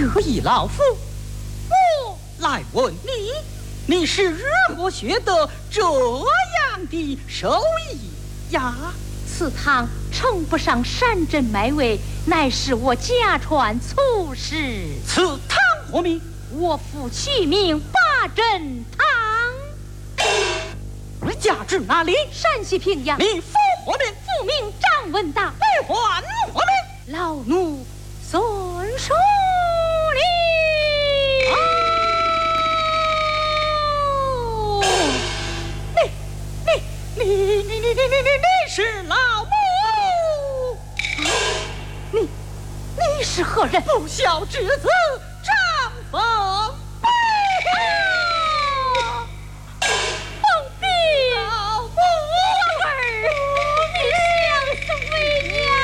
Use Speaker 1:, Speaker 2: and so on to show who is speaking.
Speaker 1: 这一老夫，我来问你，你是如何学得这样的手艺呀？
Speaker 2: 此堂称不上山珍美味，乃是我家传粗师。
Speaker 1: 此堂何名？
Speaker 2: 我父取名八珍堂。
Speaker 1: 家住哪里？
Speaker 2: 山西平阳。
Speaker 1: 你父何名？
Speaker 2: 父名张文达。
Speaker 1: 你还何名？
Speaker 2: 老奴孙淑丽。
Speaker 1: 你是老母？
Speaker 2: 你是何人？
Speaker 1: 不孝之子张凤。